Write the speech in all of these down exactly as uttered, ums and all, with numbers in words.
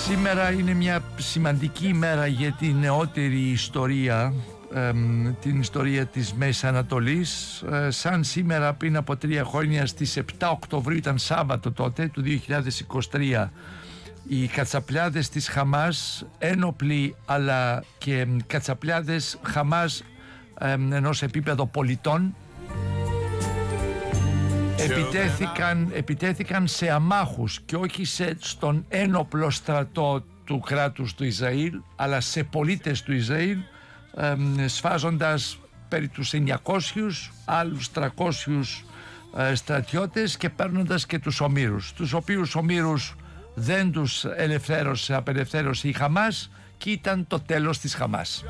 Σήμερα είναι μια σημαντική ημέρα για τη νεότερη ιστορία, ε, την ιστορία της Μέσης Ανατολής. Ε, σαν σήμερα πριν από τρία χρόνια στις επτά Οκτωβρίου, ήταν Σάββατο τότε του δύο χιλιάδες είκοσι τρία, οι κατσαπλιάδες της Χαμάς, ένοπλοι αλλά και κατσαπλιάδες Χαμάς ε, ενός επίπεδο πολιτών, Επιτέθηκαν, επιτέθηκαν σε αμάχους και όχι σε, στον ένοπλο στρατό του κράτους του Ισραήλ, αλλά σε πολίτες του Ισραήλ, ε, σφάζοντας περί τους εννιακόσιους, άλλους τριακόσιους ε, στρατιώτες και παίρνοντας και τους ομήρους, τους οποίους ομήρους δεν τους ελευθέρωσε, απελευθέρωσε η Χαμάς και ήταν το τέλος της Χαμάς.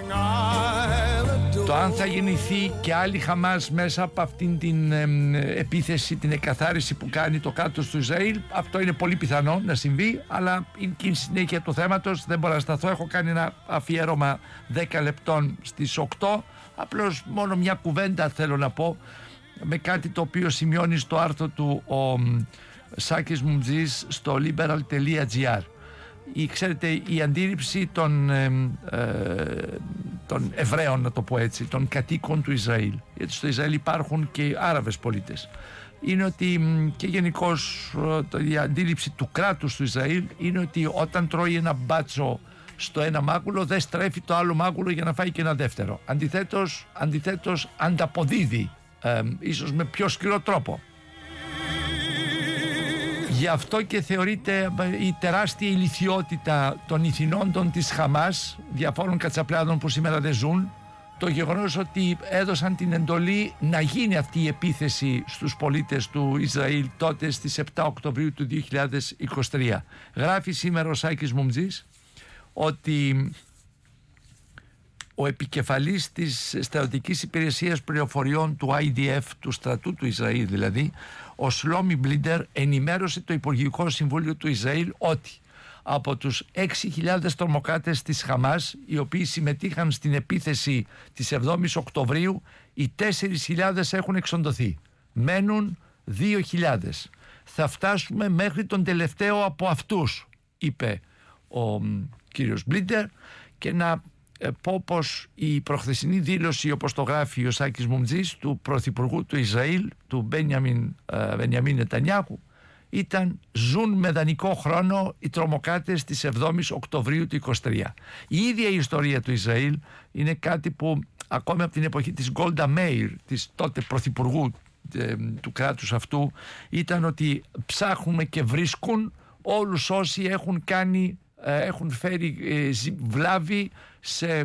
Το αν θα γεννηθεί και άλλη Χαμάς μέσα από αυτήν την ε, επίθεση, την εκαθάριση που κάνει το κράτος του Ισραήλ, αυτό είναι πολύ πιθανό να συμβεί, αλλά είναι και η συνέχεια του θέματος, δεν μπορώ να σταθώ. Έχω κάνει ένα αφιέρωμα δέκα λεπτών στις οκτώ, απλώς μόνο μια κουβέντα θέλω να πω, με κάτι το οποίο σημειώνει στο άρθρο του ο Σάκης Μουμτζής στο liberal τελεία gr. Η, ξέρετε, η αντίληψη των, ε, ε, των Εβραίων, να το πω έτσι, των κατοίκων του Ισραήλ, γιατί στο Ισραήλ υπάρχουν και Άραβες πολίτες, είναι ότι, και γενικώς η αντίληψη του κράτους του Ισραήλ είναι ότι όταν τρώει ένα μπάτσο στο ένα μάγουλο, δεν στρέφει το άλλο μάγουλο για να φάει και ένα δεύτερο. Αντιθέτως, αντιθέτως ανταποδίδει, ε, ίσως με πιο σκληρό τρόπο. Γι' αυτό και θεωρείται η τεράστια ηλιθιότητα των ηθινόντων της Χαμάς, διαφόρων κατσαπλάδων που σήμερα δεν ζουν, το γεγονός ότι έδωσαν την εντολή να γίνει αυτή η επίθεση στους πολίτες του Ισραήλ τότε στις επτά Οκτωβρίου του δύο χιλιάδες είκοσι τρία. Γράφει σήμερα ο Σάκης Μουμτζής ότι ο επικεφαλής της στρατιωτικής υπηρεσίας πληροφοριών του άι ντι εφ, του στρατού του Ισραήλ δηλαδή, ο Σλόμι Μπλίντερ, ενημέρωσε το Υπουργικό Συμβούλιο του Ισραήλ ότι από τους έξι χιλιάδες τρομοκράτες της Χαμάς, οι οποίοι συμμετείχαν στην επίθεση της εβδόμης Οκτωβρίου, οι τέσσερις χιλιάδες έχουν εξοντωθεί. Μένουν δύο χιλιάδες. Θα φτάσουμε μέχρι τον τελευταίο από αυτούς, είπε ο κύριος Μπλίντερ, και να πω πως η προχθεσινή δήλωση, όπως το γράφει ο Σάκης Μουμτζής, του Πρωθυπουργού του Ισραήλ, του Μπένιαμιν, Μπενιαμίν Νετανιάχου, ήταν «Ζουν με δανεικό χρόνο οι τρομοκράτες της εβδόμης Οκτωβρίου του είκοσι τρία». Η ίδια η ιστορία του Ισραήλ είναι κάτι που ακόμη από την εποχή της Γκόλντα Μέιρ, της τότε Πρωθυπουργού ε, του κράτους αυτού, ήταν ότι ψάχνουμε και βρίσκουν όλους όσοι έχουν κάνει, έχουν φέρει βλάβη σε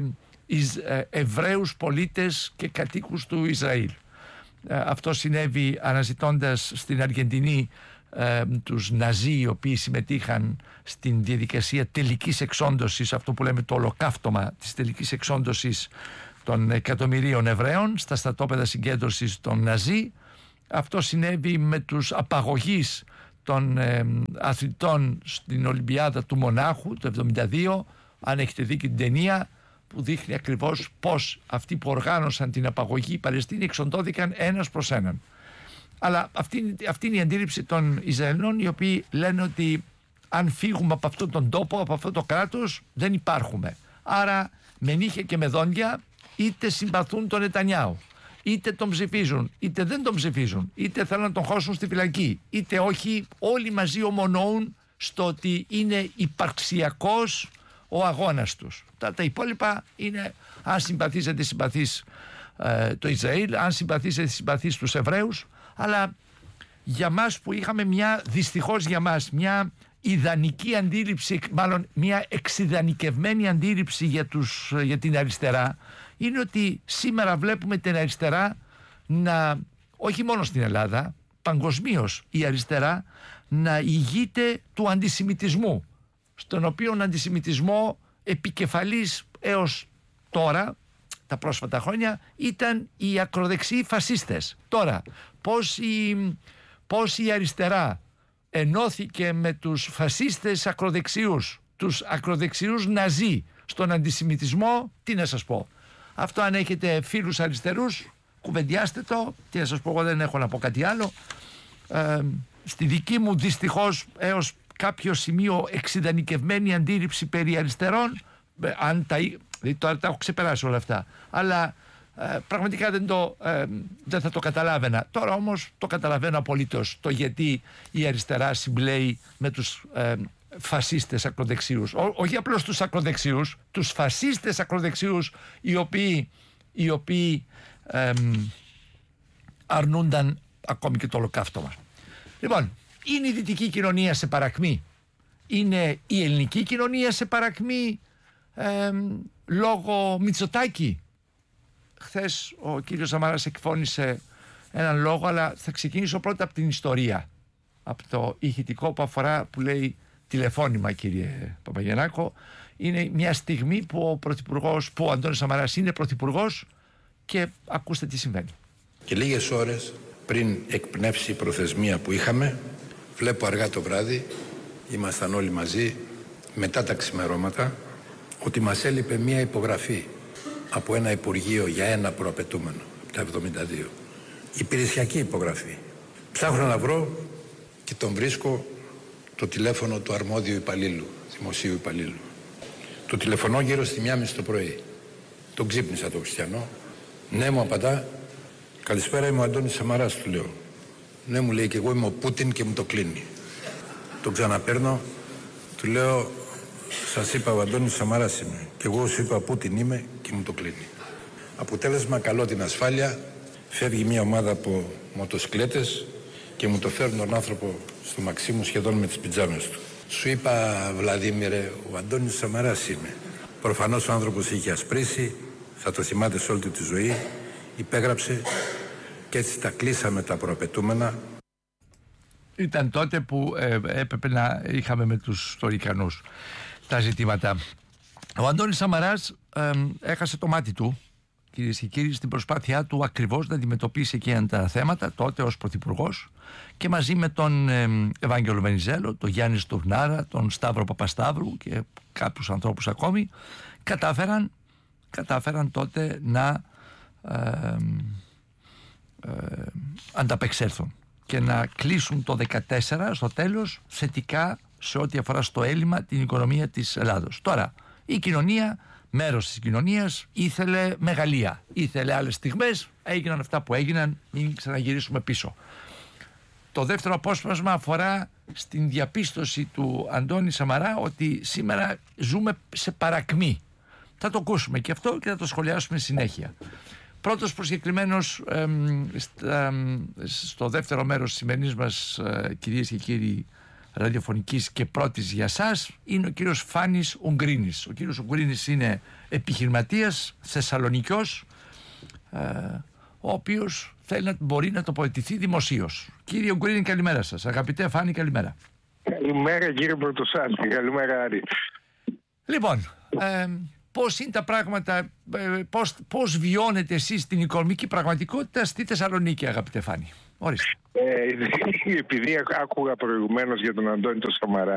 Εβραίους πολίτες και κατοίκους του Ισραήλ. Αυτό συνέβη αναζητώντας στην Αργεντινή ε, τους Ναζί, οι οποίοι συμμετείχαν στην διαδικασία τελικής εξόντωσης, αυτό που λέμε το ολοκαύτωμα της τελικής εξόντωσης των εκατομμυρίων Εβραίων στα στρατόπεδα συγκέντρωσης των Ναζί. Αυτό συνέβη με τους απαγωγείς των ε, αθλητών στην Ολυμπιάδα του Μονάχου το εβδομήντα δύο. Αν έχετε δει και την ταινία που δείχνει ακριβώς πως αυτοί που οργάνωσαν την απαγωγή, οι Παλαιστίνοι, εξοντώθηκαν ένας προς έναν. Αλλά αυτή, αυτή είναι η αντίληψη των Ισραηλινών, οι οποίοι λένε ότι αν φύγουμε από αυτόν τον τόπο, από αυτό το κράτος, δεν υπάρχουμε. Άρα με νύχια και με δόντια είτε συμπαθούν τον Νετανιάχου, είτε τον ψηφίζουν, είτε δεν τον ψηφίζουν, είτε θέλουν να τον χώσουν στη φυλακή, είτε όχι, όλοι μαζί ομονοούν στο ότι είναι υπαρξιακός ο αγώνας τους. Τα, τα υπόλοιπα είναι αν συμπαθήσετε συμπαθείς ε, το Ισραήλ, αν συμπαθήσετε συμπαθείς τους Εβραίους, αλλά για μας που είχαμε μια, δυστυχώς για μας, μια ιδανική αντίληψη, μάλλον μια εξιδανικευμένη αντίληψη για, τους, για την αριστερά, είναι ότι σήμερα βλέπουμε την αριστερά να, όχι μόνο στην Ελλάδα, παγκοσμίως η αριστερά να ηγείται του αντισημιτισμού, στον οποίο αντισημιτισμό επικεφαλής έως τώρα, τα πρόσφατα χρόνια, ήταν οι ακροδεξιοί φασίστες. Τώρα, πώς η, πώς η αριστερά ενώθηκε με τους φασίστες ακροδεξιούς, τους ακροδεξιούς Ναζί στον αντισημιτισμό, τι να σας πω. Αυτό, αν έχετε φίλους αριστερούς, κουβεντιάστε το, τι να σας πω, εγώ δεν έχω να πω κάτι άλλο. Ε, στη δική μου δυστυχώς έως κάποιο σημείο εξειδανικευμένη αντίληψη περί αριστερών, αν τα, δηλαδή τώρα τα έχω ξεπεράσει όλα αυτά, αλλά ε, πραγματικά δεν, το, ε, δεν θα το καταλάβαινα. Τώρα όμως το καταλαβαίνω απολύτως το γιατί η αριστερά συμπλέει με τους ε, φασίστες ακροδεξίους. Ό, όχι απλώς τους ακροδεξίους, τους φασίστες ακροδεξίους, οι οποίοι, οι οποίοι ε, αρνούνταν ακόμη και το ολοκαύτωμα. Λοιπόν, είναι η δυτική κοινωνία σε παρακμή? Είναι η ελληνική κοινωνία σε παρακμή ε, λόγω Μητσοτάκη? Χθες ο κύριος Σαμαράς εκφώνησε έναν λόγο, αλλά θα ξεκινήσω πρώτα από την ιστορία, από το ηχητικό που αφορά, που λέει τηλεφώνημα, κύριε Παπαγεννάκο. Είναι μια στιγμή που ο πρωθυπουργός, που ο Αντώνης Σαμαράς είναι πρωθυπουργός, και ακούστε τι συμβαίνει. Και λίγες ώρες πριν εκπνεύσει η προθεσμία που είχαμε, βλέπω αργά το βράδυ, ήμασταν όλοι μαζί, μετά τα ξημερώματα, ότι μας έλειπε μία υπογραφή από ένα υπουργείο για ένα προαπαιτούμενο, από τα εβδομήντα δύο. Υπηρεσιακή υπογραφή. Ψάχνω να βρω και τον βρίσκω το τηλέφωνο του αρμόδιου υπαλλήλου, δημοσίου υπαλλήλου. Το τηλεφωνώ γύρω στη μία μισή το πρωί. Τον ξύπνησα τον Χριστιανό. Ναι, μου απαντά. Καλησπέρα, είμαι ο Αντώνης Σαμαράς, του λέω. Ναι, μου λέει, και εγώ είμαι ο Πούτιν, και μου το κλείνει. Τον ξαναπαίρνω, του λέω, σας είπα ο Αντώνης Σαμαράς είμαι. Και εγώ σου είπα Πούτιν είμαι, και μου το κλείνει. Αποτέλεσμα, καλό την ασφάλεια, φεύγει μια ομάδα από μοτοσυκλέτες και μου το φέρνει τον άνθρωπο στο μαξί μου σχεδόν με τις πιτζάμες του. Σου είπα, Βλαδίμηρε, ο Αντώνης Σαμαράς είμαι. Προφανώς ο άνθρωπος είχε ασπρίσει, θα το θυμάται σε όλη του τη ζωή, υπέγραψε και έτσι τα κλείσαμε τα προαπαιτούμενα. Ήταν τότε που ε, έπρεπε να είχαμε με τους ιστορικανούς τα ζητήματα. Ο Αντώνης Σαμαράς ε, έχασε το μάτι του, κυρίες και κύριοι, στην προσπάθειά του ακριβώς να αντιμετωπίσει εκείνα τα θέματα τότε ως πρωθυπουργός, και μαζί με τον ε, Ευάγγελο Βενιζέλο, τον Γιάννη Στουρνάρα, τον Σταύρο Παπασταύρου και κάποιους ανθρώπους ακόμη, κατάφεραν, κατάφεραν τότε να ε, ε, ανταπεξέλθουν και να κλείσουν το δεκατέσσερα στο τέλος θετικά σε ό,τι αφορά στο έλλειμμα την οικονομία της Ελλάδος. Τώρα, η κοινωνία, μέρος της κοινωνίας, ήθελε μεγαλεία, ήθελε άλλες στιγμές, έγιναν αυτά που έγιναν, μην ξαναγυρίσουμε πίσω. Το δεύτερο απόσπασμα αφορά στην διαπίστωση του Αντώνη Σαμαρά ότι σήμερα ζούμε σε παρακμή. Θα το ακούσουμε και αυτό και θα το σχολιάσουμε συνέχεια. Πρώτος προσκεκλημένος ε, στα, στο δεύτερο μέρος της σημερινής μας, ε, κυρίες και κύριοι, ραδιοφωνικής και πρώτης για σας, είναι ο κύριος Φάνης Ουγγρίνης. Ο κύριος Ουγγρίνης είναι επιχειρηματίας, Θεσσαλονικιός, ε, ο οποίος θέλει να μπορεί να τοποθετηθεί δημοσίως. Κύριε Ουγγρίνη, καλημέρα σας. Αγαπητέ Φάνη, καλημέρα. Καλημέρα κύριε Πρωτοσάλτη, καλημέρα Άρη. Λοιπόν, ε, πώς είναι τα πράγματα, πώς, πώς βιώνετε εσείς την οικονομική πραγματικότητα στη Θεσσαλονίκη, αγαπητέ Φάνη? Ορίστε. Ε, επειδή άκουγα προηγουμένως για τον Αντώνη τον Σαμαρά,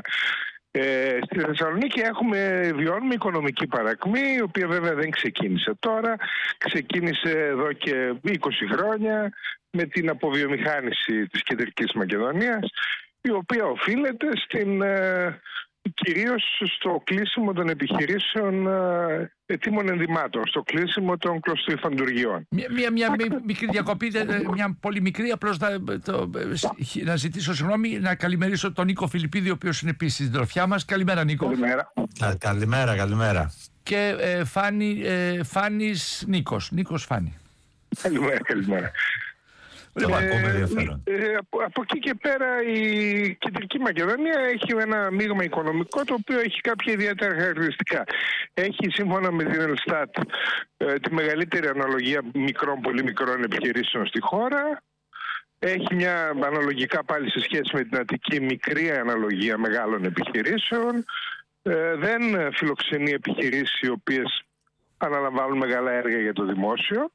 ε, στη Θεσσαλονίκη έχουμε, βιώνουμε οικονομική παρακμή, η οποία βέβαια δεν ξεκίνησε τώρα, ξεκίνησε εδώ και είκοσι χρόνια με την αποβιομηχάνηση της Κεντρικής Μακεδονίας, η οποία οφείλεται στην... Ε, κυρίως στο κλείσιμο των επιχειρήσεων ε, ετοίμων ενδυμάτων, στο κλείσιμο των κλωστοϊφαντουργιών. Μια, μια, μια μικρή διακοπή, μια πολύ μικρή, απλώς να, το, να ζητήσω συγγνώμη, να καλημερίσω τον Νίκο Φιλιππίδη, ο οποίος είναι επίσης στην τροφιά μας. Καλημέρα, Νίκο. Καλημέρα. Κα, καλημέρα, καλημέρα. Και ε, Φάνη, ε, Φάνης Νίκος, Νίκος Φάνη. Καλημέρα, καλημέρα. Λοιπόν, ε, ε, από, από εκεί και πέρα η Κεντρική Μακεδονία έχει ένα μείγμα οικονομικό το οποίο έχει κάποια ιδιαίτερα χαρακτηριστικά. Έχει σύμφωνα με την Ελστάτ ε, τη μεγαλύτερη αναλογία μικρών, πολύ μικρών επιχειρήσεων στη χώρα. Έχει μια αναλογικά πάλι σε σχέση με την Αττική μικρή αναλογία μεγάλων επιχειρήσεων. Ε, δεν φιλοξενεί επιχειρήσεις οι οποίες αναλαμβάνουν μεγάλα έργα για το δημόσιο.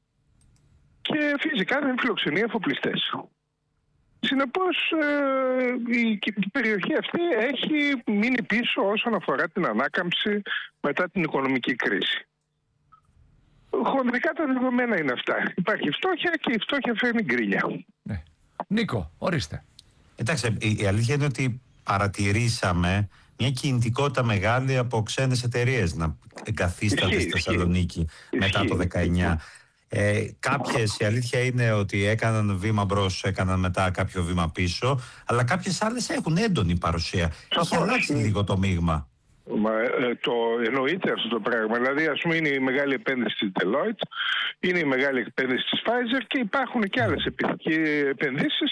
Και φυσικά δεν φιλοξενεί εφοπλιστές. Συνεπώς ε, η, η περιοχή αυτή έχει μείνει πίσω όσον αφορά την ανάκαμψη μετά την οικονομική κρίση. Χονδρικά τα δεδομένα είναι αυτά. Υπάρχει φτώχεια και η φτώχεια φέρνει γκρίνια. Ναι. Νίκο, ορίστε. Εντάξει, η, η αλήθεια είναι ότι παρατηρήσαμε μια κινητικότητα μεγάλη από ξένες εταιρείες να εγκαθίστανται στη Θεσσαλονίκη μετά το δεκαεννιά. Ε, κάποιες, η αλήθεια είναι ότι έκαναν βήμα μπρος, έκαναν μετά κάποιο βήμα πίσω, αλλά κάποιες άλλες έχουν έντονη παρουσία. Έχει αλλάξει λίγο το μείγμα. Μα, ε, το εννοείται αυτό το πράγμα. Δηλαδή, ας πούμε, είναι η μεγάλη επένδυση της Deloitte, είναι η μεγάλη επένδυση της Pfizer και υπάρχουν και άλλες επενδύσεις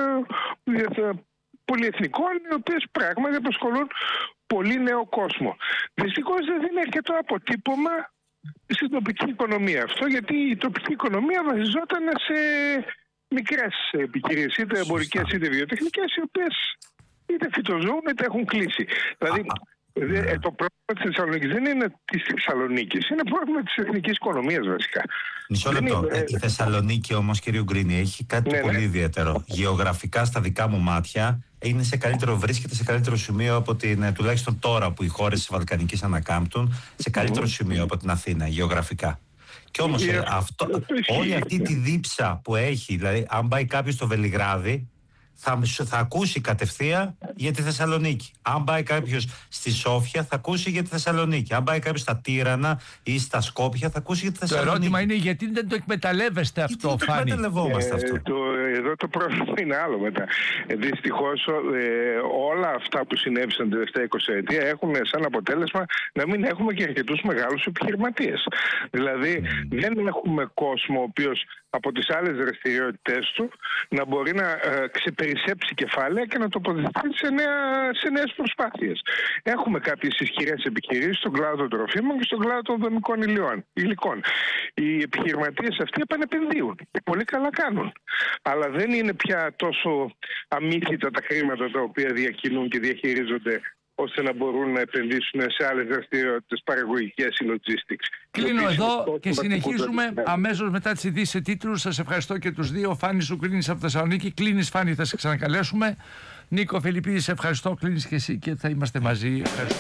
ε, πολυεθνικών, οι οποίες πράγματι απασχολούν πολύ νέο κόσμο. Δυστυχώς δεν δίνει αρκετό αποτύπωμα στην τοπική οικονομία αυτό, γιατί η τοπική οικονομία βασιζόταν σε μικρές επιχειρήσεις, είτε εμπορικές είτε βιοτεχνικές, οι οποίες είτε φυτοζούν είτε έχουν κλείσει. Δηλαδή, ε, το πρόβλημα της Θεσσαλονίκης δεν είναι της Θεσσαλονίκης, είναι πρόβλημα της εθνικής οικονομίας βασικά. Μισό λεπτό. Ε, η Θεσσαλονίκη όμως, κύριο Γκρίνη, έχει κάτι ναι, πολύ ναι. ιδιαίτερο. Γεωγραφικά, στα δικά μου μάτια, είναι σε καλύτερο, βρίσκεται σε καλύτερο σημείο από την, τουλάχιστον τώρα που οι χώρες της Βαλκανικής ανακάμπτουν, σε καλύτερο σημείο από την Αθήνα, γεωγραφικά. Και όμως yeah. αυτό, όλη αυτή τη δίψα που έχει, δηλαδή αν πάει κάποιος στο Βελιγράδι, θα, θα ακούσει κατευθείαν για τη Θεσσαλονίκη. Αν πάει κάποιος στη Σόφια, θα ακούσει για τη Θεσσαλονίκη. Αν πάει κάποιος στα Τύρανα ή στα Σκόπια, θα ακούσει για τη Θεσσαλονίκη. Το ερώτημα είναι γιατί δεν το εκμεταλλεύεστε αυτό, γιατί Φάνη. Δεν το εκμεταλλευόμαστε ε, αυτό. Το, εδώ το πρόβλημα είναι άλλο μετά. Ε, δυστυχώς ε, όλα αυτά που συνέβησαν την τελευταία εικοσαετία έχουν σαν αποτέλεσμα να μην έχουμε και αρκετούς μεγάλους επιχειρηματίες. Δηλαδή mm. δεν έχουμε κόσμο ο οποίος από τις άλλες δραστηριότητες του να μπορεί να ε, ξεπερισέψει κεφάλαια και να τοποθετηθεί σε, νέα, σε νέες προσπάθειες. Έχουμε κάποιες ισχυρές επιχειρήσεις στον κλάδο των τροφίμων και στον κλάδο των δομικών υλικών. Οι επιχειρηματίες αυτοί επανεπενδύουν. Πολύ καλά κάνουν. Αλλά δεν είναι πια τόσο αμύθιτα τα χρήματα τα οποία διακινούν και διαχειρίζονται ώστε να μπορούν να επενδύσουν σε άλλες δραστηριότητες παραγωγικές ή logistics. Κλείνω εδώ και συνεχίζουμε αμέσως μετά τις ειδήσεις σε τίτλους. Σας ευχαριστώ και τους δύο. Φάνης σου, κλείνεις από Θεσσαλονίκη. Κλείνεις, Φάνη, θα σε ξανακαλέσουμε. Νίκο Φιλιππίδη, σε ευχαριστώ. Κλείνεις και εσύ και θα είμαστε μαζί. Ευχαριστώ.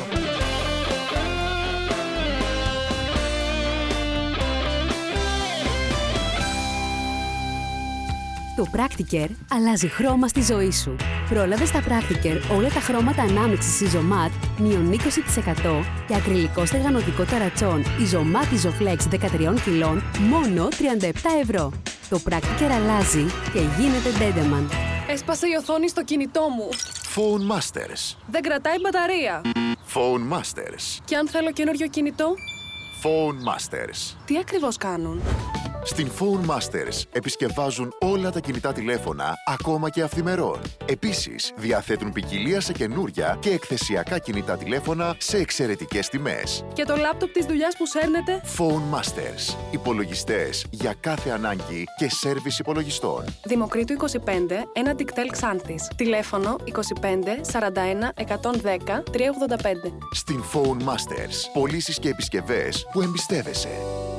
Το Practicare αλλάζει χρώμα στη ζωή σου. Πρόλαβε στα Practicare όλα τα χρώματα ανάμειξης Isomat μείον είκοσι τοις εκατό και ακριλικό στεγανοτικό ταρατσόν Isomat Isoflex δεκατρία κιλών μόνο τριάντα επτά ευρώ. Το Practicare αλλάζει και γίνεται Dedeman. Έσπασε η οθόνη στο κινητό μου. Phone Masters. Δεν κρατάει μπαταρία. Phone Masters. Και αν θέλω καινούριο κινητό? Phone Masters. Τι ακριβώς κάνουν? Στην Phone Masters επισκευάζουν όλα τα κινητά τηλέφωνα, ακόμα και αυθημερών. Επίσης, διαθέτουν ποικιλία σε καινούρια και εκθεσιακά κινητά τηλέφωνα σε εξαιρετικές τιμές. Και το λάπτοπ της δουλειάς που σέρνετε? Phone Masters. Υπολογιστές για κάθε ανάγκη και σέρβις υπολογιστών. Δημοκρίτου είκοσι πέντε, ένα Dictel Xanthis. Τηλέφωνο είκοσι πέντε σαράντα ένα εκατόν δέκα τριακόσια ογδόντα πέντε. Στην Phone Masters. Πωλήσεις και επισκευές που εμπιστεύεσαι.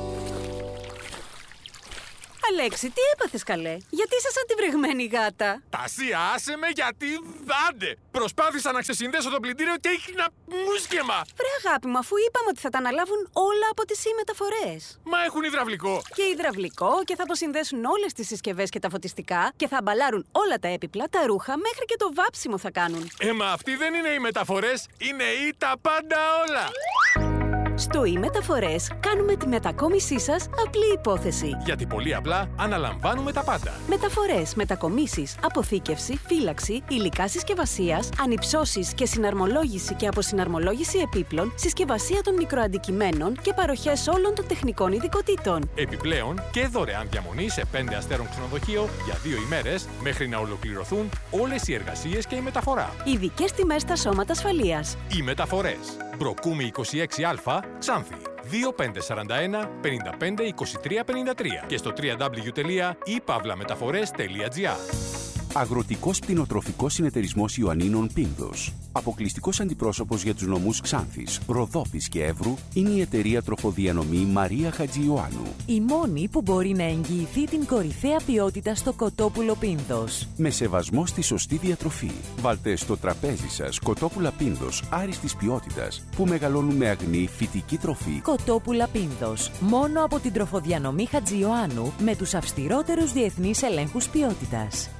Αλέξη, τι έπαθες καλέ? Γιατί είσαι σαν τη βρεγμένη γάτα? Τασία, άσε με γιατί δάντε! Προσπάθησα να ξεσυνδέσω το πλυντήριο και έχει ένα μουσκεμα! Βρε αγάπη μου, αφού είπαμε ότι θα τα αναλάβουν όλα από τις e-μεταφορές. Μα έχουν υδραυλικό! Και υδραυλικό και θα αποσυνδέσουν όλες τις συσκευές και τα φωτιστικά και θα αμπαλάρουν όλα τα έπιπλα, τα ρούχα, μέχρι και το βάψιμο θα κάνουν. Ε, μα αυτοί δεν είναι οι μεταφορές, είναι οι τα πάντα όλα! Στο e-μεταφορές κάνουμε τη μετακόμισή σας απλή υπόθεση. Γιατί πολύ απλά αναλαμβάνουμε τα πάντα. Μεταφορές, μετακομίσεις, αποθήκευση, φύλαξη, υλικά συσκευασίας, ανυψώσεις και συναρμολόγηση και αποσυναρμολόγηση επίπλων, συσκευασία των μικροαντικειμένων και παροχές όλων των τεχνικών ειδικοτήτων. Επιπλέον και δωρεάν διαμονή σε πέντε αστέρων ξενοδοχείο για δύο ημέρες μέχρι να ολοκληρωθούν όλες οι εργασίες και η μεταφορά. Ειδικές τιμές στα σώματα ασφαλείας. Οι μεταφορές. Μπροκούμη είκοσι έξι Α, Ξάνθη. δύο πέντε τέσσερα ένα πέντε πέντε είκοσι τρία πενήντα τρία και στο double-u double-u double-u τελεία i pavlametafores τελεία gr. Αγροτικός Πτηνοτροφικός Συνεταιρισμός Ιωαννίνων Πίνδος. Αποκλειστικός αντιπρόσωπος για τους νομούς Ξάνθης, Ροδόπης και Εύρου είναι η εταιρεία τροφοδιανομή Μαρία Χατζιωάννου. Η μόνη που μπορεί να εγγυηθεί την κορυφαία ποιότητα στο κοτόπουλο Πίνδος. Με σεβασμό στη σωστή διατροφή. Βάλτε στο τραπέζι σας κοτόπουλα Πίνδος άριστης ποιότητας που μεγαλώνουν με αγνή φυτική τροφή. Κοτόπουλα Πίνδος. Μόνο από την τροφοδιανομή Χατζιωάννου με τους αυστηρότερους διεθνείς ελέγχους ποιότητας. Η καλύτερη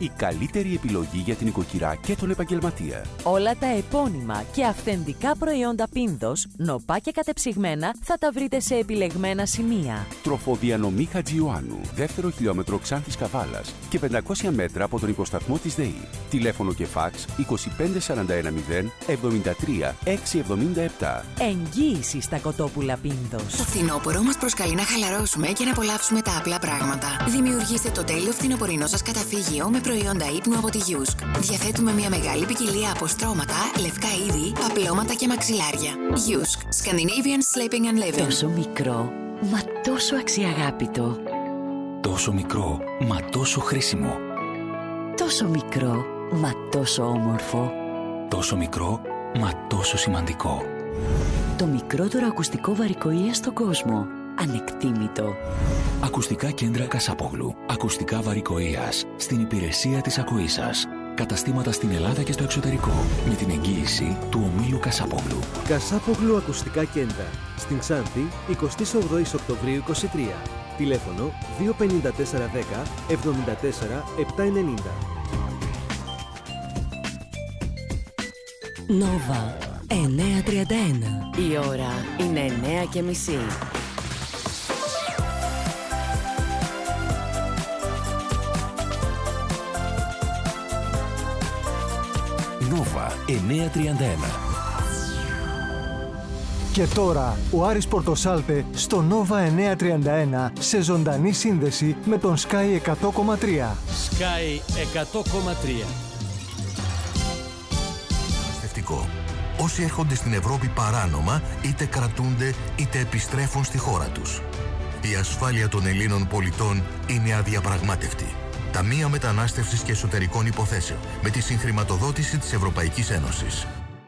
καλύτερη επιλογή για την οικοκυρά και τον επαγγελματία. Όλα τα επώνυμα και αυθεντικά προϊόντα Πίνδος, νοπά και κατεψυγμένα, θα τα βρείτε σε επιλεγμένα σημεία. Τροφοδιανομή Χατζιωάννου, δεύτερο χιλιόμετρο Ξάνθης Καβάλας και πεντακόσια μέτρα από τον υποσταθμό της ΔΕΗ. Τηλέφωνο και φάξ είκοσι πέντε σαράντα ένα μηδέν εβδομήντα τρία εξακόσια εβδομήντα επτά. Εγγύηση στα κοτόπουλα Πίνδος. Το φθινόπωρο μας προσκαλεί να χαλαρώσουμε και να απολαύσουμε τα απλά πράγματα. Δημιουργήστε το τέλειο φθινοπορεινό σας καταφύγιο με προϊόντα ύπνου από τη Γιούσκ. Διαθέτουμε μια μεγάλη ποικιλία από στρώματα, λευκά είδη, παπλώματα και μαξιλάρια. Γιούσκ. Scandinavian Sleeping and Living. Τόσο μικρό, μα τόσο αξιαγάπητο. Τόσο μικρό, μα τόσο χρήσιμο. Τόσο μικρό, μα τόσο όμορφο. Τόσο μικρό, μα τόσο σημαντικό. Το μικρότερο ακουστικό βαρικοΐα στον κόσμο. Ανεκτήμητο. Ακουστικά κέντρα Κασάπογλου. Ακουστικά βαρικοΐας. Στην υπηρεσία της ακοής σας. Καταστήματα στην Ελλάδα και στο εξωτερικό. Με την εγγύηση του ομίλου Κασάπογλου. Κασάπογλου Ακουστικά Κέντρα. Στην Ξάνθη, εικοστή ογδόη Οκτωβρίου είκοσι τρία. Τηλέφωνο δύο πέντε τέσσερα δέκα εβδομήντα τέσσερα επτακόσια ενενήντα. Νόβα εννιά τριάντα ένα. Η ώρα είναι εννιά και μισή. Νόβα εννιά τριάντα ένα. Και τώρα ο Άρης Πορτοσάλτε στο Νόβα εννιά τριάντα ένα σε ζωντανή σύνδεση με τον Sky εκατό κόμμα τρία. Sky εκατό κόμμα τρία. Όσοι έρχονται στην Ευρώπη παράνομα, είτε κρατούνται είτε επιστρέφουν στη χώρα τους. Η ασφάλεια των Ελλήνων πολιτών είναι αδιαπραγμάτευτη. Ταμεία Μετανάστευσης και Εσωτερικών Υποθέσεων, με τη συγχρηματοδότηση της Ευρωπαϊκής Ένωσης.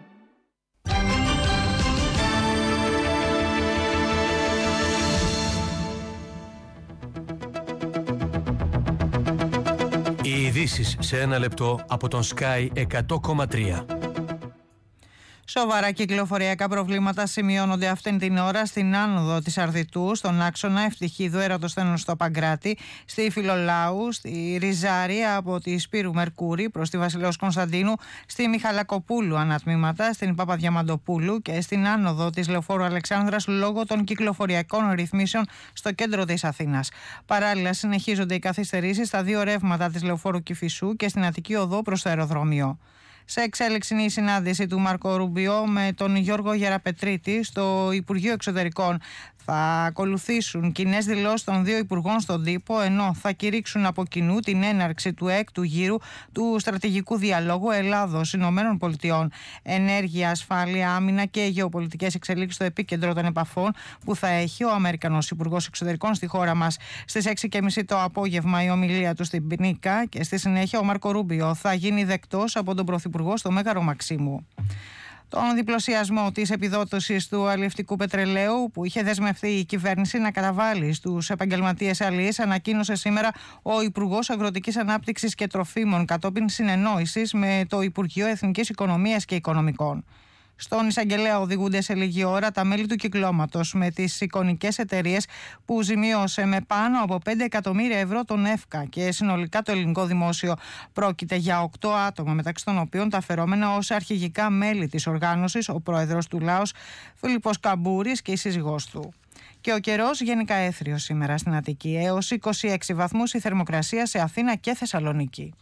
Οι ειδήσεις σε ένα λεπτό από τον Sky εκατό κόμμα τρία. Σοβαρά κυκλοφοριακά προβλήματα σημειώνονται αυτήν την ώρα στην άνοδο της Αρδιτού, στον άξονα Ευτυχίδου Ερατοσθένους στο Παγκράτη, στη Φιλολάου, στη Ριζάρια από τη Σπύρου Μερκούρη προς τη Βασιλέως Κωνσταντίνου, στη Μιχαλακοπούλου ανατμήματα, στην Παπαδιαμαντοπούλου και στην άνοδο της Λεωφόρου Αλεξάνδρας λόγω των κυκλοφοριακών ρυθμίσεων στο κέντρο της Αθήνας. Παράλληλα, συνεχίζονται οι καθυστερήσεις στα δύο ρεύματα της Λεωφόρου Κηφισού και στην Αττική Οδό προς το αεροδρόμιο. Σε εξέλιξη είναι η συνάντηση του Μάρκο Ρούμπιο με τον Γιώργο Γεραπετρίτη στο Υπουργείο Εξωτερικών. Θα ακολουθήσουν κοινές δηλώσεις των δύο υπουργών στον τύπο, ενώ θα κηρύξουν από κοινού την έναρξη του έκτου γύρου του στρατηγικού διαλόγου Ελλάδος-Ηνωμένων Πολιτειών. Ενέργεια, ασφάλεια, άμυνα και γεωπολιτικές εξελίξεις στο επίκεντρο των επαφών που θα έχει ο Αμερικανός Υπουργός Εξωτερικών στη χώρα μας. Στις έξι και μισή το απόγευμα η ομιλία του στην Πινίκα και στη συνέχεια ο Μάρκο Ρούμπιο θα γίνει δεκτός από τον Πρωθυπουργό στο Μέγαρο Μαξίμου. Τον διπλωσιασμό της επιδότησης του αλλιευτικού πετρελαίου που είχε δεσμευτεί η κυβέρνηση να καταβάλει στους επαγγελματίες αλλιείς ανακοίνωσε σήμερα ο Υπουργός Αγροτικής Ανάπτυξης και Τροφίμων κατόπιν συνεννόησης με το Υπουργείο Εθνικής Οικονομίας και Οικονομικών. Στον εισαγγελέα οδηγούνται σε λίγη ώρα τα μέλη του κυκλώματος με τις εικονικές εταιρείες που ζημίωσε με πάνω από πέντε εκατομμύρια ευρώ τον ΕΦΚΑ και συνολικά το ελληνικό δημόσιο. Πρόκειται για οκτώ άτομα, μεταξύ των οποίων τα φερόμενα ως αρχηγικά μέλη της οργάνωσης, ο πρόεδρος του ΛΑΟΣ Φίλιππος Καμπούρης και η σύζυγός του. Και ο καιρός γενικά έθριος σήμερα στην Αττική, έως είκοσι έξι βαθμούς η θερμοκρασία σε Αθήνα και Θεσσαλονίκη.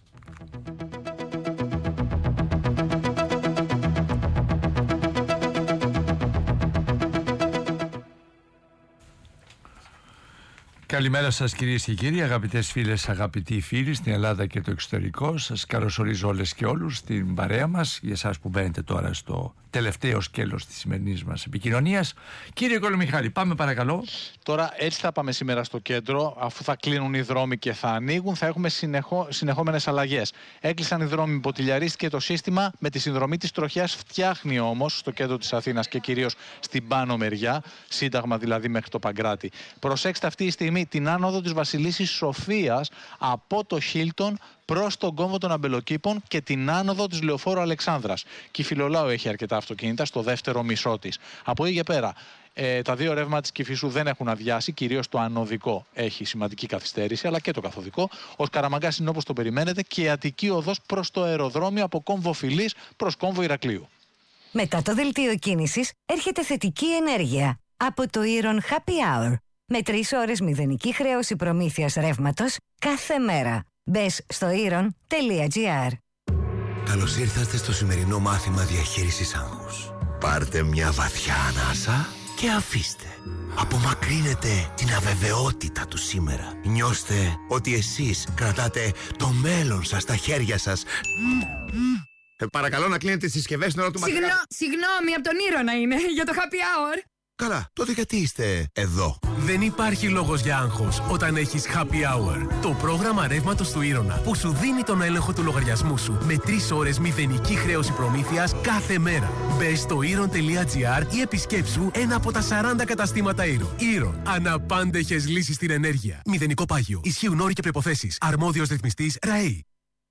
Καλημέρα σας κυρίες και κύριοι, αγαπητές φίλες, αγαπητοί φίλοι στην Ελλάδα και το εξωτερικό. Σας καλωσορίζω όλες και όλους στην παρέα μας, για εσάς που μπαίνετε τώρα στο τελευταίο σκέλος της σημερινής μας επικοινωνίας. Κύριε Κολομιχάλη, πάμε παρακαλώ. Τώρα έτσι θα πάμε σήμερα στο κέντρο, αφού θα κλείνουν οι δρόμοι και θα ανοίγουν, θα έχουμε συνεχώ, συνεχόμενες αλλαγές. Έκλεισαν οι δρόμοι, ποτηλιαρίστηκε το σύστημα, με τη συνδρομή της τροχιάς φτιάχνει όμως στο κέντρο της Αθήνας και κυρίως στην πάνω μεριά, σύνταγμα δηλαδή μέχρι το Παγκράτη. Προσέξτε αυτή τη στιγμή την άνοδο της Βασιλίσσης Σοφίας από το Χίλτον προς τον κόμβο των Αμπελοκήπων και την άνοδο της Λεωφόρου Αλεξάνδρας. Και η Φιλολάου έχει αρκετά αυτοκίνητα στο δεύτερο μισό της. Από εκεί και πέρα, ε, τα δύο ρεύματα της Κηφισού δεν έχουν αδειάσει, κυρίως το ανωδικό έχει σημαντική καθυστέρηση, αλλά και το καθοδικό. Ο Σκαραμαγκάς είναι όπως το περιμένετε και η Αττική οδός προς το αεροδρόμιο από κόμβο Φιλής προς κόμβο Ηρακλείου. Μετά το δελτίο κίνησης έρχεται θετική ενέργεια από το Iron Happy Hour. Με τρεις ώρες μηδενική χρέωση προμήθειας ρεύματος κάθε μέρα. Μπες στο iron τελεία gr. Καλώς ήρθατε στο σημερινό μάθημα διαχείρισης άγχους. Πάρτε μια βαθιά ανάσα και αφήστε. Απομακρύνετε την αβεβαιότητα του σήμερα. Νιώστε ότι εσείς κρατάτε το μέλλον σας στα χέρια σας. Ε, παρακαλώ να κλείνετε τις συσκευές στην ώρα του μαθήματος. Συγγνώ, συγγνώμη, από τον Ήρωνα είναι, για το happy hour. Καλά, τότε γιατί είστε εδώ? Δεν υπάρχει λόγος για άγχος όταν έχεις Happy Hour. Το πρόγραμμα ρεύματος του Ήρωνα που σου δίνει τον έλεγχο του λογαριασμού σου με τρεις ώρες μηδενική χρέωση προμήθειας κάθε μέρα. Μπες στο iron τελεία gr ή επισκέψου ένα από τα σαράντα καταστήματα Iron. Iron. Αναπάντεχες λύσεις στην ενέργεια. Μηδενικό πάγιο. Ισχύουν όροι και προϋποθέσεις. Αρμόδιος ρυθμιστής ΡΑΕΗ.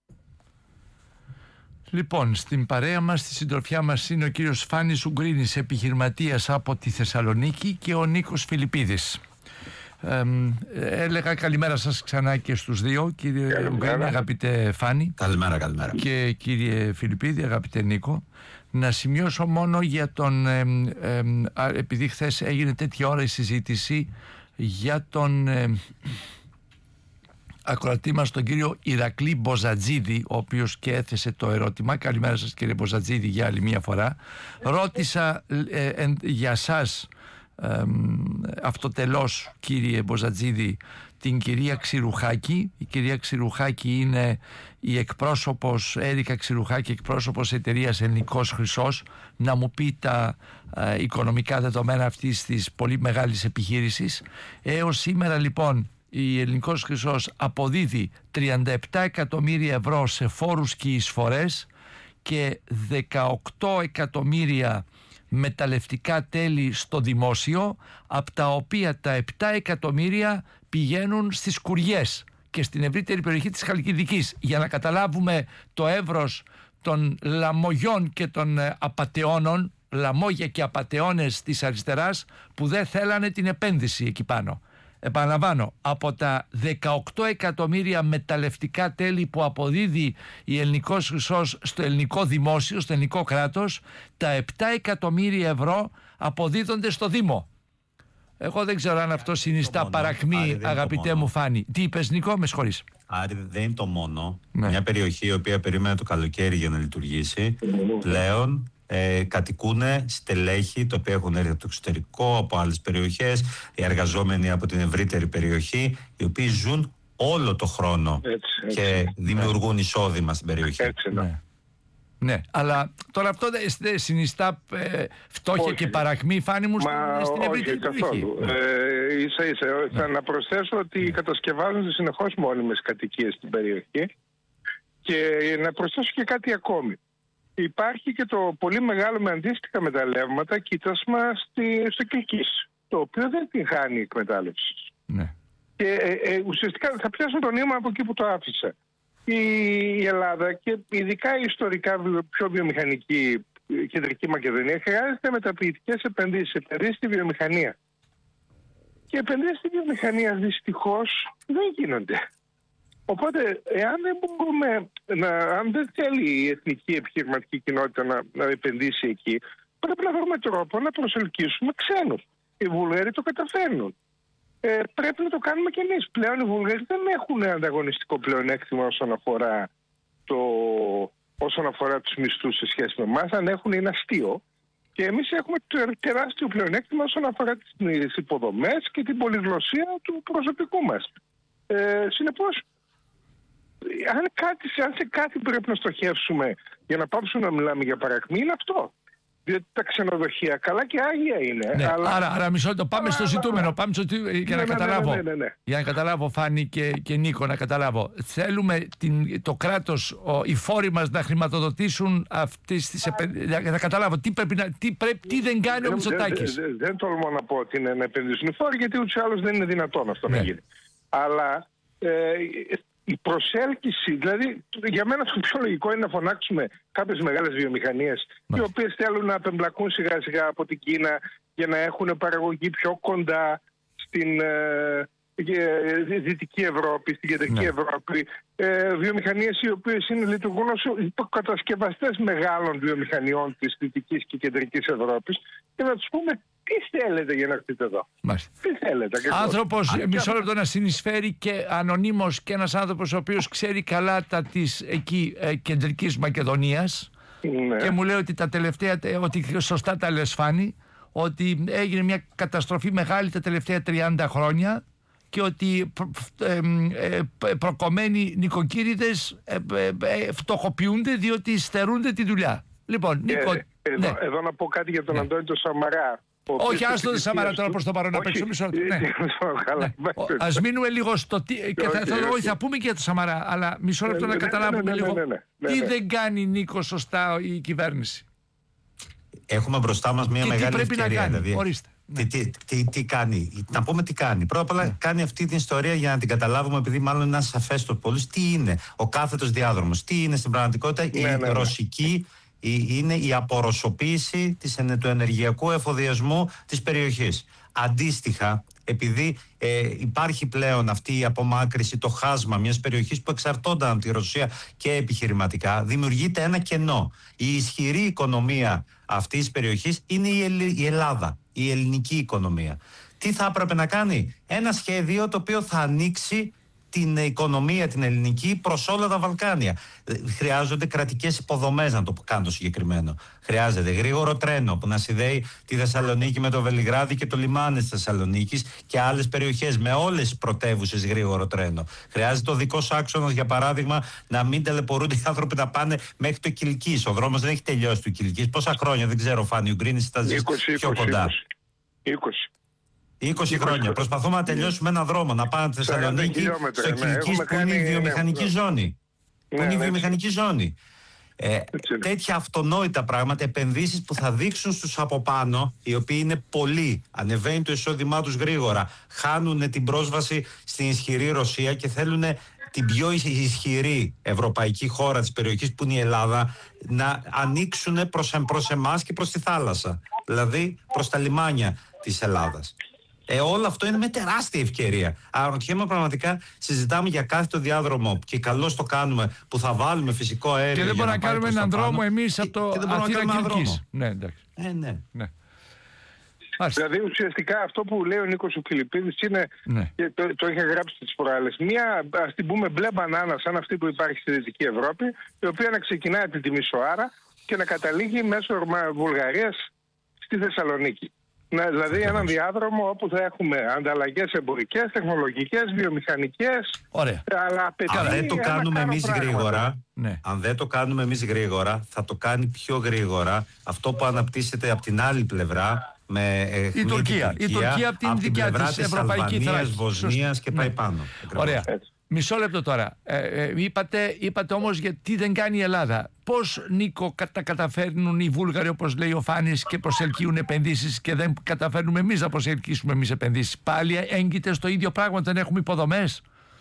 Λοιπόν, στην παρέα μας, στη συντροφιά μας είναι ο κύριος Φάνης Ουγγρίνης, επιχειρηματίας από τη Θεσσαλονίκη, και ο Νίκος Φιλιππίδης. Ε, έλεγα καλημέρα σας ξανά και στους δύο, κύριε Ουγγρίνη, αγαπητέ Φάνη. Καλημέρα, καλημέρα. Και κύριε Φιλιππίδη, αγαπητέ Νίκο. Να σημειώσω μόνο για τον, ε, ε, ε, επειδή χθες έγινε τέτοια ώρα η συζήτηση για τον... Ε, ακροατή μας τον κύριο Ηρακλή Μποζατζίδη, ο οποίος και έθεσε το ερώτημα. Καλημέρα σας κύριε Μποζατζίδη για άλλη μία φορά. Ρώτησα ε, ε, για σας ε, αυτοτελώς κύριε Μποζατζίδη την κυρία Ξηρουχάκη. Η κυρία Ξηρουχάκη είναι η εκπρόσωπος, Έρικα Ξηρουχάκη, εκπρόσωπος εταιρείας Ελληνικός Χρυσός, να μου πει τα ε, οικονομικά δεδομένα αυτής της πολύ μεγάλης επιχείρησης. Έως σήμερα λοιπόν η Ελληνικός Χρυσός αποδίδει τριάντα επτά εκατομμύρια ευρώ σε φόρους και εισφορές και δεκαοκτώ εκατομμύρια μεταλλευτικά τέλη στο δημόσιο, από τα οποία τα επτά εκατομμύρια πηγαίνουν στις Κουριές και στην ευρύτερη περιοχή της Χαλκιδικής. Για να καταλάβουμε το εύρος των λαμογιών και των απατεώνων, λαμόγια και απατεώνες της αριστεράς που δεν θέλανε την επένδυση εκεί πάνω. Επαναλαμβάνω, από τα δεκαοκτώ εκατομμύρια μεταλλευτικά τέλη που αποδίδει η Ελληνικός Χρυσός στο ελληνικό δημόσιο, στο ελληνικό κράτος, τα επτά εκατομμύρια ευρώ αποδίδονται στο Δήμο. Εγώ δεν ξέρω αν αυτό συνιστά παρακμή, αγαπητέ μου Φάνη. Τι είπες Νίκο, με συγχωρείς? Άρη, δεν είναι το μόνο. Ναι. Μια περιοχή η οποία περίμενε το καλοκαίρι για να λειτουργήσει, πλέον Ε, κατοικούν στελέχη τα οποία έχουν έρθει από το εξωτερικό, από άλλες περιοχές, οι εργαζόμενοι από την ευρύτερη περιοχή, οι οποίοι ζουν όλο το χρόνο έτσι, έτσι, και δημιουργούν ναι. εισόδημα στην περιοχή. Έτσι, ναι. Ναι. ναι, αλλά τώρα αυτό δεν συνιστά ε, φτώχεια όχι. και παρακμή, Φάνη μου, Μα, στην ευρύτερη περιοχή. Ναι. Ε, ίσα ίσα, ναι. θα να προσθέσω ότι ναι. κατασκευάζονται συνεχώς μόνιμες κατοικίες στην περιοχή και να προσθέσω και κάτι ακόμη. Υπάρχει και το πολύ μεγάλο με αντίστοιχα μεταλλεύματα κοίτασμα στη, στο Κιλκής, το οποίο δεν την χάνει εκμετάλλευση. Ναι. Και ε, ε, ουσιαστικά θα πιάσουν το νήμα από εκεί που το άφησα. Η, η Ελλάδα και ειδικά η ιστορικά πιο βιομηχανική κεντρική Μακεδονία χρειάζεται μεταποιητικές επενδύσεις, επενδύσεις στη βιομηχανία. Και επενδύσεις στη βιομηχανία δυστυχώς δεν γίνονται. Οπότε, εάν δεν μπορούμε, να, αν δεν θέλει η εθνική επιχειρηματική κοινότητα να, να επενδύσει εκεί, πρέπει να βρούμε τρόπο να προσελκύσουμε ξένους. Οι Βουλγαροί το καταφέρνουν. Ε, πρέπει να το κάνουμε κι εμείς. Πλέον οι Βουλγαροί δεν έχουν ανταγωνιστικό πλεονέκτημα όσον αφορά, το, όσον αφορά τους μισθούς σε σχέση με εμάς. Αν έχουν είναι αστείο. Και εμείς έχουμε τεράστιο πλεονέκτημα όσον αφορά τις υποδομές και την πολυγλωσσία του προσωπικού μας. Ε, συνεπώς, αν, κάτι, αν σε κάτι πρέπει να στοχεύσουμε για να πάψουμε να μιλάμε για παρακμή, είναι αυτό. Διότι τα ξενοδοχεία καλά και άγια είναι. Ναι, αλλά... Άρα, άρα μισό λεπτό, πάμε στο ζητούμενο. Πάμε στο... Για, ναι, να ναι, καταλάβω, ναι, ναι, ναι, ναι. για να καταλάβω, Φάνη και, και Νίκο, να καταλάβω. Θέλουμε την, το κράτος, ο, οι φόροι μας να χρηματοδοτήσουν αυτές τις επενδύσεις. Για να καταλάβω, τι, πρέπει να, τι, πρέπει, τι δεν κάνει ο Μητσοτάκης. Δεν, δεν, δεν τολμώ να πω ότι είναι να επενδύσουν οι φόροι, γιατί ούτως ή άλλως δεν είναι δυνατόν αυτό ναι. να γίνει. Αλλά ε, η προσέλκυση, δηλαδή για μένα το πιο λογικό είναι να φωνάξουμε κάποιες μεγάλες βιομηχανίες, οι οποίες θέλουν να απεμπλακούν σιγά σιγά από την Κίνα για να έχουν παραγωγή πιο κοντά στην ε, Δυτική Ευρώπη, στην Κεντρική ναι. Ευρώπη. Ε, βιομηχανίες οι οποίες είναι, λειτουργούν ως κατασκευαστές μεγάλων βιομηχανιών της Δυτικής και Κεντρικής Ευρώπης και να τους πούμε τι θέλετε για να έρθετε εδώ. Μάλιστα. Τι θέλετε. Άνθρωπος, Α, μισό λεπτό να συνεισφέρει και ανωνύμως και ένας άνθρωπος ο οποίος ξέρει καλά τα της εκεί ε, Κεντρικής Μακεδονίας ναι. και μου λέει ότι τα τελευταία, ότι σωστά τα λες Φάνη, ότι έγινε μια καταστροφή μεγάλη τα τελευταία τριάντα χρόνια και ότι ε, ε, προκομμένοι νοικοκύριδες ε, ε, ε, φτωχοποιούνται διότι στερούνται τη δουλειά. Λοιπόν, Νίκο, ε, εδώ, ναι. εδώ να πω κάτι για τον ναι. Αντώνη τον Σαμαρά. Όχι, άστο τον Σαμαρά τώρα προς το παρόν να παίξω μισό λεπτό. Ναι. Ας μείνουμε λίγο στο τι. Και θα, θα, θα, θα πούμε και για τον Σαμαρά, αλλά μισό λεπτό να καταλάβουμε λίγο τι δεν κάνει, Νίκο, σωστά η κυβέρνηση. Έχουμε μπροστά μας μια και μεγάλη τι πρέπει ευκαιρία. Να κάνει, δηλαδή. ορίστε. Τι, τι, τι, τι κάνει, να πούμε τι κάνει. Πρώτα απ' όλα ναι. κάνει αυτή την ιστορία για να την καταλάβουμε, επειδή μάλλον είναι σαφές στο πολλούς τι είναι ο κάθετος διάδρομος. Τι είναι στην πραγματικότητα ναι, η ναι, ναι. ρωσική, η, είναι η απορροσοποίηση της, του ενεργειακού εφοδιασμού της περιοχής. Αντίστοιχα, επειδή ε, υπάρχει πλέον αυτή η απομάκρυση, το χάσμα μιας περιοχής που εξαρτώνταν από τη Ρωσία και επιχειρηματικά, δημιουργείται ένα κενό. Η ισχυρή οικονομία αυτής της περιοχής είναι η, Ελλ, η Ελλάδα, η ελληνική οικονομία. Τι θα έπρεπε να κάνει? Ένα σχέδιο το οποίο θα ανοίξει την οικονομία την ελληνική προς όλα τα Βαλκάνια. Χρειάζονται κρατικές υποδομές, να το κάνω συγκεκριμένο. Χρειάζεται γρήγορο τρένο που να συνδέει τη Θεσσαλονίκη με το Βελιγράδι και το λιμάνι της Θεσσαλονίκης και άλλες περιοχές με όλες τις πρωτεύουσες γρήγορο τρένο. Χρειάζεται ο δικός άξονας, για παράδειγμα, να μην ταλαιπωρούνται οι άνθρωποι να πάνε μέχρι το Κιλκής. Ο δρόμος δεν έχει τελειώσει του Κιλκής. Πόσα χρόνια, δεν ξέρω, Φάνη, ο Γκρίνης τα ζει πιο κοντά. είκοσι. είκοσι χρόνια. Προσπαθούμε να τελειώσουμε ένα δρόμο, να πάμε στη Θεσσαλονίκη, στο Κιλκής, που είναι η βιομηχανική ναι, ζώνη. Ναι, που είναι η βιομηχανική ναι. ζώνη. Ε, τέτοια αυτονόητα πράγματα, επενδύσεις που θα δείξουν στους από πάνω, οι οποίοι είναι πολλοί, ανεβαίνει το εισόδημά τους γρήγορα, χάνουν την πρόσβαση στην ισχυρή Ρωσία και θέλουν την πιο ισχυρή ευρωπαϊκή χώρα της περιοχής που είναι η Ελλάδα να ανοίξουν προς, προς εμάς και προς τη θάλασσα, δηλαδή προς τα λιμάνια της Ελλάδας. Ε, όλο αυτό είναι με τεράστια ευκαιρία. Αναρωτιέμαι πραγματικά, συζητάμε για κάθε το διάδρομο και καλώς το κάνουμε, που θα βάλουμε φυσικό αέριο. Και δεν μπορούμε να, να κάνουμε έναν δρόμο εμείς από το Αθήνα-Κιλκής. Ναι, εντάξει. Ε, ναι. ναι. Δηλαδή ουσιαστικά αυτό που λέει ο Νίκος ο Φιλιππίδης είναι, ναι. και το, το είχε γράψει τις προάλλες, μια ας την πούμε μπλε μπανάνα σαν αυτή που υπάρχει στη Δυτική Ευρώπη, η οποία να ξεκινάει από τη Μισοάρα και να καταλήγει μέσω Βουλγαρίας στη Θεσσαλονίκη. Να, δηλαδή έναν διάδρομο όπου θα έχουμε ανταλλαγές εμπορικές, τεχνολογικές, βιομηχανικές. Ωραία. Αλλά αν δεν το κάνουμε εμείς γρήγορα, ναι. αν δεν το κάνουμε εμείς γρήγορα, θα το κάνει πιο γρήγορα αυτό που αναπτύσσεται από την άλλη πλευρά. Με ε, η, Τουρκία. η Τουρκία από την από δικιά της, της Ευρωπαϊκή Θράκη, Βοσνίας και πάει ναι. πάνω. Ωραία. Έτσι. Μισό λεπτό τώρα. Ε, ε, είπατε, είπατε όμως γιατί δεν κάνει η Ελλάδα. Πώς, Νίκο, τα καταφέρνουν οι Βούλγαροι, όπως λέει ο Φάνης, και προσελκύουν επενδύσεις και δεν καταφέρνουμε εμείς να προσελκύσουμε εμείς επενδύσεις? Πάλι έγκυται στο ίδιο πράγμα, δεν έχουμε υποδομές.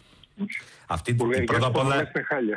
Αυτή την πρώτα απ' όλα.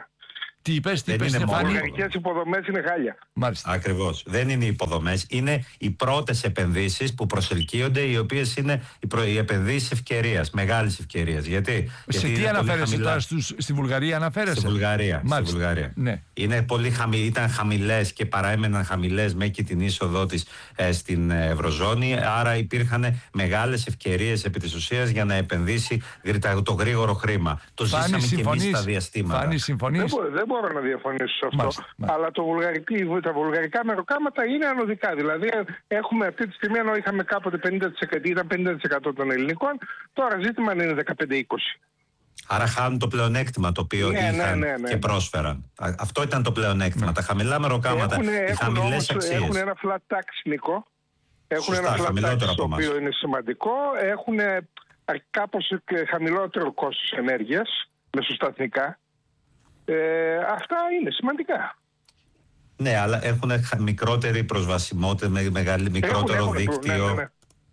Τι είπες, τι είπες, Στεφάνη? Οι βουλγαρικές υποδομές είναι χάλια. Μάλιστα. Ακριβώς. Δεν είναι οι υποδομές, είναι οι πρώτες επενδύσεις που προσελκύονται, οι οποίες είναι οι, προ... οι επενδύσεις ευκαιρίας, μεγάλης ευκαιρίας. Γιατί? Σε Γιατί τι αναφέρεσαι τώρα, στους... στη Βουλγαρία αναφέρεσαι? Στη Βουλγαρία. Στη Βουλγαρία. Ναι. Είναι πολύ χαμη... Ήταν χαμηλές και παραέμεναν χαμηλές μέχρι την είσοδό της ε, στην Ευρωζώνη, άρα υπήρχαν μεγάλες ευκαιρίες επί της ουσίας για να επενδύσει το γρήγορο χρήμα. Το Φάνη, ζήσαμε και εμείς στα διαστήματα. Φάνη, συμφωνείς? Δεν μπορώ να διαφωνήσω σε αυτό. Μάλιστα, μάλιστα. Αλλά το βουλγαρική, τα βουλγαρικά μεροκάματα είναι ανωδικά. Δηλαδή, έχουμε αυτή τη στιγμή, ενώ είχαμε κάποτε πενήντα τοις εκατό, ήταν πενήντα τοις εκατό των ελληνικών, τώρα ζήτημα είναι δεκαπέντε είκοσι. Άρα χάνουν το πλεονέκτημα το οποίο ναι, είχαν ναι, ναι, ναι. και πρόσφεραν. Αυτό ήταν το πλεονέκτημα. Ναι. Τα χαμηλά μεροκάματα, έχουν, οι χαμηλές αξίες. Έχουν ένα flat tax, Νίκο. Έχουν Σωστά, ένα flat tax το οποίο μας. είναι σημαντικό. Έχουν κάπως χαμηλότερο κόστος ενέργειας, μεσοσταθμικά. Ε, αυτά είναι σημαντικά. Ναι, αλλά έχουν μικρότερη προσβασιμότητα, με μεγάλη, μικρότερο έχουν, δίκτυο. Ναι, ναι, ναι.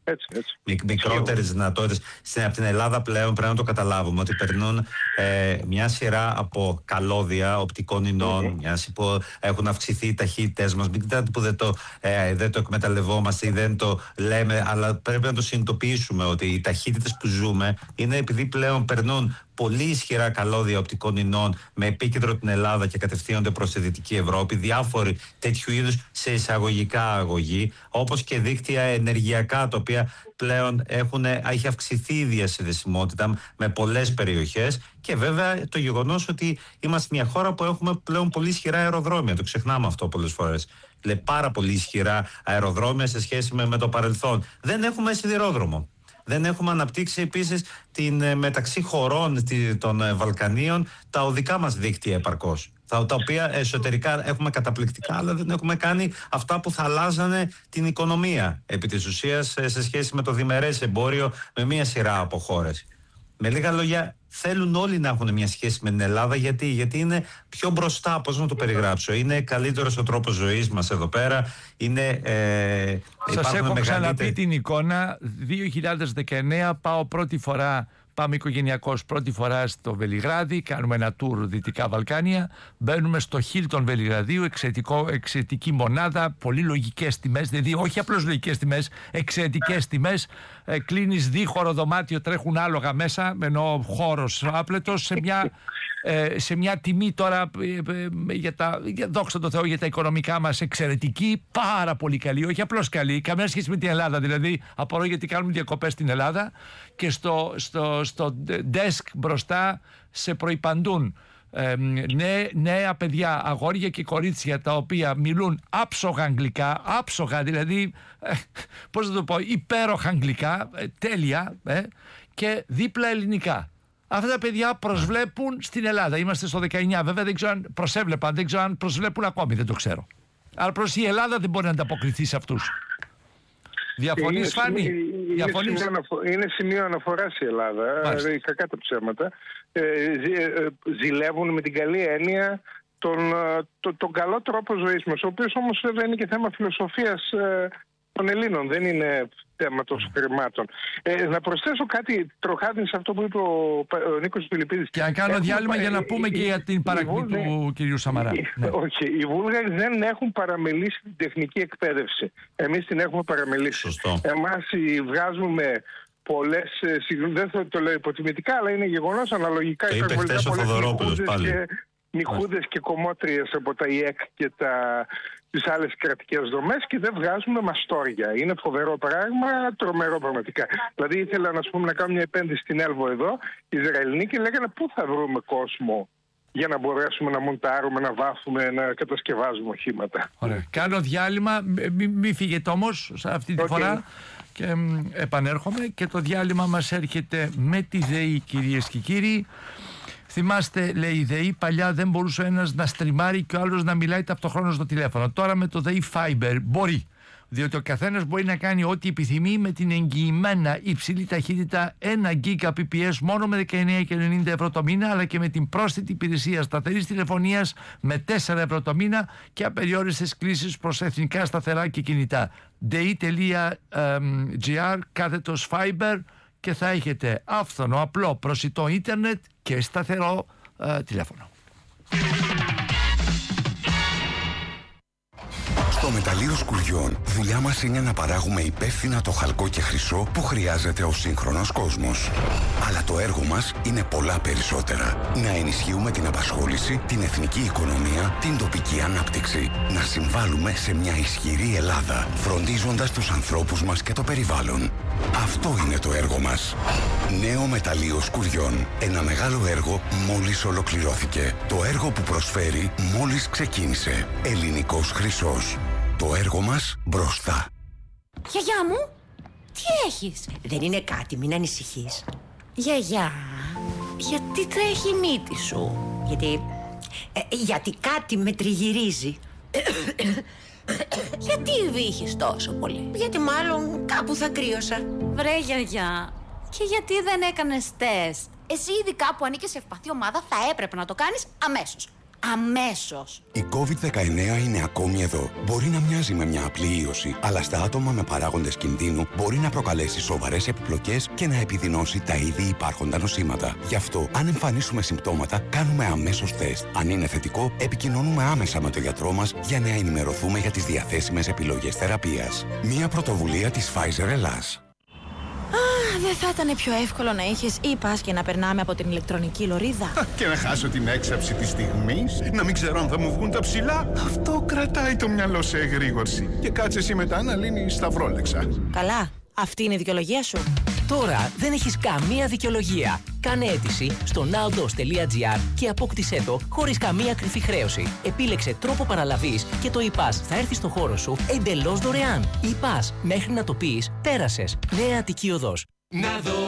Έτσι, έτσι. Μικ, μικρότερες δυνατότητες. Στην, από την Ελλάδα πλέον πρέπει να το καταλάβουμε ότι περνούν ε, μια σειρά από καλώδια οπτικών ινών, mm-hmm. μιας που έχουν αυξηθεί οι ταχύτητες μας. Μην κοιτάτε που δεν το, ε, δεν το εκμεταλλευόμαστε ή δεν το λέμε, αλλά πρέπει να το συνειδητοποιήσουμε ότι οι ταχύτητες που ζούμε είναι επειδή πλέον περνούν πολύ ισχυρά καλώδια οπτικών ινών με επίκεντρο την Ελλάδα και κατευθύνονται προς τη Δυτική Ευρώπη, διάφοροι τέτοιου είδους σε εισαγωγικά αγωγή, όπως και δίκτυα ενεργειακά, τα οποία πλέον έχουν, έχει αυξηθεί η διασυνδεσιμότητα με πολλές περιοχές, και βέβαια το γεγονός ότι είμαστε μια χώρα που έχουμε πλέον πολύ ισχυρά αεροδρόμια. Το ξεχνάμε αυτό πολλές φορές. Λέει πάρα πολύ ισχυρά αεροδρόμια σε σχέση με, με το παρελθόν. Δεν έχουμε σιδηρόδρομο. Δεν έχουμε αναπτύξει επίσης την, μεταξύ χωρών των Βαλκανίων τα οδικά μας δίκτυα επαρκώς. Τα, τα οποία εσωτερικά έχουμε καταπληκτικά, αλλά δεν έχουμε κάνει αυτά που θα αλλάζανε την οικονομία επί της ουσίας σε σχέση με το διμερές εμπόριο με μία σειρά από χώρες. Με λίγα λόγια, θέλουν όλοι να έχουν μια σχέση με την Ελλάδα. Γιατί, γιατί είναι πιο μπροστά, πώς να το περιγράψω. Είναι καλύτερος ο τρόπος ζωής μας εδώ πέρα. Είναι, ε, Σας έχω ξαναπεί την εικόνα. δύο χιλιάδες δεκαεννέα πάω πρώτη φορά, πάμε οικογενειακώς πρώτη φορά στο Βελιγράδι, κάνουμε ένα tour Δυτικά Βαλκάνια, μπαίνουμε στο Hilton Βελιγραδίου, εξαιρετικό, εξαιρετική μονάδα, πολύ λογικές τιμές, δηλαδή όχι απλώς λογικές τιμές, εξαιρετικές τιμές. Ε, κλείνεις δίχωρο δωμάτιο, τρέχουν άλογα μέσα, ενώ χώρος άπλετος, σε μια, ε, σε μια τιμή τώρα, ε, ε, για τα, για, δόξα τω Θεώ, για τα οικονομικά μας εξαιρετική, πάρα πολύ καλή, όχι απλώς καλή, καμία σχέση με την Ελλάδα. Δηλαδή, απορώ γιατί κάνουμε διακοπές στην Ελλάδα και στο, στο, στο desk μπροστά σε προϋπαντούν ε, νέ, νέα παιδιά, αγόρια και κορίτσια, τα οποία μιλούν άψογα αγγλικά, άψογα δηλαδή, ε, πώς να το πω, υπέροχα αγγλικά, ε, τέλεια, ε, και δίπλα ελληνικά. Αυτά τα παιδιά προσβλέπουν στην Ελλάδα. Είμαστε στο δεκαεννιά, βέβαια δεν ξέρω αν προσέβλεπαν, δεν ξέρω αν προσβλέπουν ακόμη, δεν το ξέρω. Αλλά προς η Ελλάδα δεν μπορεί να ανταποκριθεί σε αυτούς. Διαφωνείς, Φάνη? Είναι, είναι, είναι σημείο αναφοράς η Ελλάδα, δηλαδή, κακά τα ψέματα. Ε, ζη, ε, ζηλεύουν με την καλή έννοια τον, τον, τον καλό τρόπο ζωής μας, ο οποίος όμως δεν είναι και θέμα φιλοσοφίας ε, των Ελλήνων, δεν είναι θέμα των χρημάτων. Ε, να προσθέσω κάτι τροχάδι σε αυτό που είπε ο, ο Νίκος Φιλιππίδης. Και αν κάνω έχουμε, διάλειμμα για να πούμε ε, και για την παρακμή του κ. Σαμαρά. Ε, ναι. Όχι, οι Βούλγαροι δεν έχουν παραμελήσει την τεχνική εκπαίδευση. Εμείς την έχουμε παραμελήσει. Σωστό. Εμάς βγάζουμε πολλές, δεν θα το λέω υποτιμητικά, αλλά είναι γεγονός, αναλογικά το είπε χθες ο Θοδωρόπουλος πάλι. Και νυχούδες και κομμότριες από τα ΙΕΚ και τα, τις άλλες κρατικές δομές, και δεν βγάζουμε μαστόρια. Είναι φοβερό πράγμα, τρομερό πραγματικά. Δηλαδή ήθελα να, πούμε, να κάνω μια επένδυση στην Έλβο εδώ, οι Ισραηλινοί, και λέγανε πού θα βρούμε κόσμο για να μπορέσουμε να μοντάρουμε, να βάφουμε, να κατασκευάζουμε οχήματα. Ωραία. Κάνω διάλειμμα, μην μη φύγετε όμως αυτή τη okay. φορά, και μ, επανέρχομαι, και το διάλειμμα μας έρχεται με τη ΔΕΗ, κυρίες και κύριοι. Θυμάστε, λέει η ΔΕΗ, παλιά δεν μπορούσε ο ένας να στριμάρει και ο άλλος να μιλάει ταυτοχρόνως στο τηλέφωνο. Τώρα με το ΔΕΗ Fiber μπορεί. Διότι ο καθένας μπορεί να κάνει ό,τι επιθυμεί με την εγγυημένα υψηλή ταχύτητα ένα Gbps μόνο με δεκαεννέα και ενενήντα ευρώ το μήνα, αλλά και με την πρόσθετη υπηρεσία σταθερής τηλεφωνίας με τέσσερα ευρώ το μήνα και απεριόριστες κλήσεις προς εθνικά σταθερά και κινητά. de.gr κάθετος Fiber, και θα έχετε άφθονο, απλό, προσιτό ίντερνετ και σταθερό ε, τηλέφωνο. Στο Μεταλλείο Σκουριών, δουλειά μας είναι να παράγουμε υπεύθυνα το χαλκό και χρυσό που χρειάζεται ο σύγχρονος κόσμος. Αλλά το έργο μας είναι πολλά περισσότερα. Να ενισχύουμε την απασχόληση, την εθνική οικονομία, την τοπική ανάπτυξη. Να συμβάλλουμε σε μια ισχυρή Ελλάδα, φροντίζοντας τους ανθρώπους μας και το περιβάλλον. Αυτό είναι το έργο μας. Νέο Μεταλλείο Σκουριών. Ένα μεγάλο έργο μόλις ολοκληρώθηκε. Το έργο που προσφέρει μόλις ξεκίνησε. Ελληνικός χρυσός. Το έργο μας μπροστά. Γιαγιά μου, τι έχεις? Δεν είναι κάτι, μην ανησυχείς. Γιαγιά, γιατί τρέχει η μύτη σου? Γιατί... Ε, γιατί κάτι με τριγυρίζει. Γιατί βύχεις τόσο πολύ? Γιατί μάλλον κάπου θα κρύωσα. Βρε γιαγιά, και γιατί δεν έκανες τεστ? Εσύ ειδικά που ανήκεις σε ευπαθή ομάδα θα έπρεπε να το κάνεις αμέσως. Αμέσως. Η κόβιντ δεκαεννέα είναι ακόμη εδώ. Μπορεί να μοιάζει με μια απλή ίωση, αλλά στα άτομα με παράγοντες κινδύνου μπορεί να προκαλέσει σοβαρές επιπλοκές και να επιδεινώσει τα ήδη υπάρχοντα νοσήματα. Γι' αυτό, αν εμφανίσουμε συμπτώματα, κάνουμε αμέσως τεστ. Αν είναι θετικό, επικοινωνούμε άμεσα με τον γιατρό μας για να ενημερωθούμε για τις διαθέσιμες επιλογές θεραπείας. Μια πρωτοβουλία της Pfizer Ελλάς. Α, δεν θα ήταν πιο εύκολο να είχες e-pass και να περνάμε από την ηλεκτρονική λωρίδα? Και να χάσω την έξαψη της στιγμής, να μην ξέρω αν θα μου βγουν τα ψηλά. Αυτό κρατάει το μυαλό σε εγρήγορση. Και κάτσε εσύ μετά να λύνεις τα φρόλεξα. Καλά, αυτή είναι η δικαιολογία σου. Τώρα δεν έχεις καμία δικαιολογία. Κάνε αίτηση στο nowdos τελεία gr και απόκτησέ το χωρίς καμία κρυφή χρέωση. Επίλεξε τρόπο παραλαβής και το e-pass θα έρθει στο χώρο σου εντελώς δωρεάν. E-pass, μέχρι να το πεις, πέρασες. Νέα Αττική Οδός. Να δω.